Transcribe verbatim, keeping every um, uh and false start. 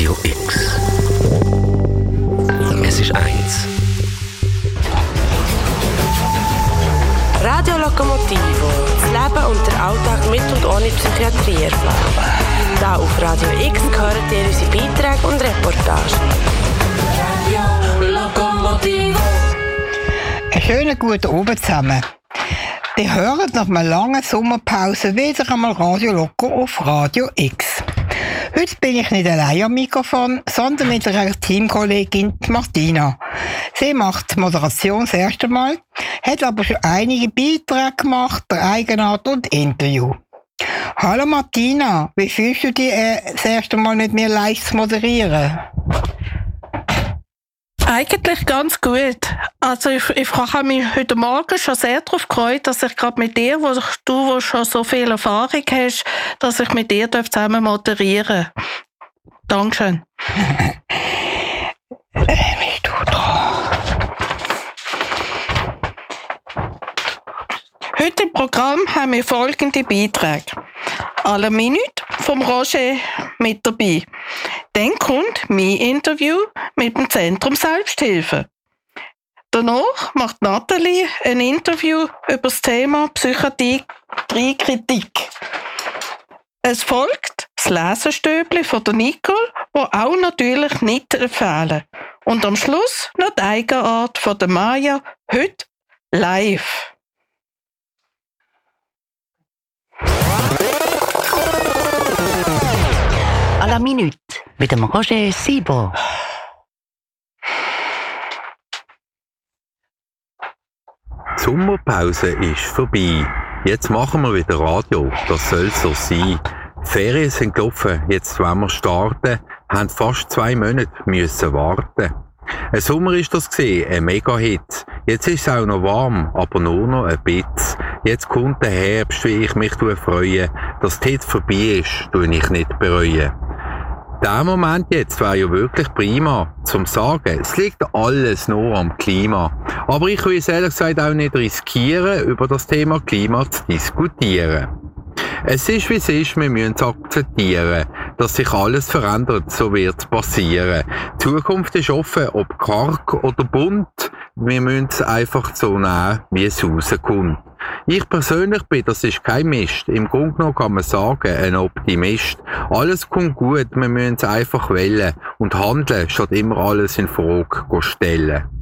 Radio X. Es ist eins. Radio Lokomotivo. Das Leben und der Alltag mit und ohne Psychiatrie erfahren. Da auf Radio X hören ihr unsere Beiträge und Reportagen. Radio Lokomotivo. Einen schönen guten Abend zusammen. Ihr hört nach einer langen Sommerpause wieder einmal Radio Loco auf Radio X. Heute bin ich nicht allein am Mikrofon, sondern mit einer Teamkollegin Martina. Sie macht die Moderation das erste Mal, hat aber schon einige Beiträge gemacht, der Eigenart und Interview. Hallo Martina, wie fühlst du dich äh, das erste Mal mit mir live zu moderieren? Eigentlich ganz gut. Also ich, ich habe mich heute Morgen schon sehr darauf gefreut, dass ich gerade mit dir, wo du wo schon so viel Erfahrung hast, dass ich mit dir zusammen moderieren darf. Dankeschön. Bist du dran? Heute im Programm haben wir folgende Beiträge. Alle Minute vom Roger mit dabei. Dann kommt mein Interview mit dem Zentrum Selbsthilfe. Danach macht Nathalie ein Interview über das Thema Psychiatrie-Kritik. Es folgt das Lesestöbli von der Nicole, das auch natürlich nicht fehlen. Und am Schluss noch die Eigenart von der Maja, heute live. À la Minute mit dem Roger Sieber. Die Sommerpause ist vorbei. Jetzt machen wir wieder Radio. Das soll so sein. Die Ferien sind gelaufen. Jetzt wollen wir starten. Haben fast zwei Monate müssen warten. Ein Sommer ist das gewesen, ein Mega-Hit. Jetzt ist es auch noch warm, aber nur noch ein bisschen. Jetzt kommt der Herbst, wie ich mich freue. Dass die Hit vorbei ist, tue ich nicht bereuen. Der Moment jetzt wäre ja wirklich prima, zum sagen, es liegt alles nur am Klima. Aber ich will es ehrlich gesagt auch nicht riskieren, über das Thema Klima zu diskutieren. Es ist wie es ist, wir müssen es akzeptieren, dass sich alles verändert, so wird es passieren. Die Zukunft ist offen, ob karg oder bunt, wir müssen es einfach so nehmen, wie es rauskommt. Ich persönlich bin, das ist kein Mist. Im Grunde genommen kann man sagen, ein Optimist. Alles kommt gut, wir müssen es einfach wählen und handeln, statt immer alles in Frage stellen.